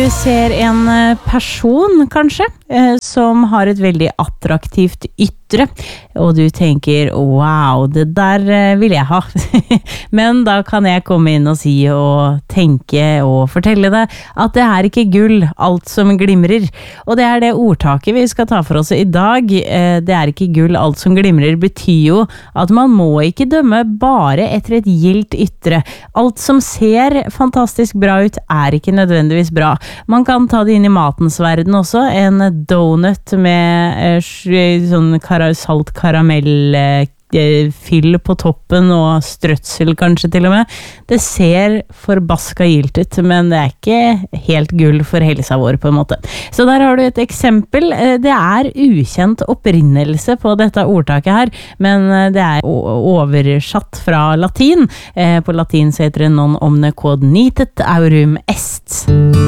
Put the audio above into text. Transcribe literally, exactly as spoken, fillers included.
ser en person, kanskje, som har et veldig attraktivt ytre, og du tenker, wow, det der vil jeg ha. Men da kan jeg komme inn og si og tenke og fortelle deg at det er ikke gull, alt som glimrer. Og det er det ordtaket vi skal ta for oss i dag. Det er ikke gull, alt som glimrer, betyr jo at man må ikke dømme bare etter et gildt ytre. Alt som ser fantastisk bra ut er ikke nødvendigvis bra. Man kan ta det inn i matens verden også. En donut med sånn salt karamell fyll på toppen og strøtsel kanskje til og med. Det ser forbaska gildt ut, men det er ikke helt gull for helsa vår på en måte. Så der har du et eksempel. Det er ukjent opprinnelse på dette ordtaket her, men det er oversatt fra latin. På latin så heter det non omne quod nitet aurum est.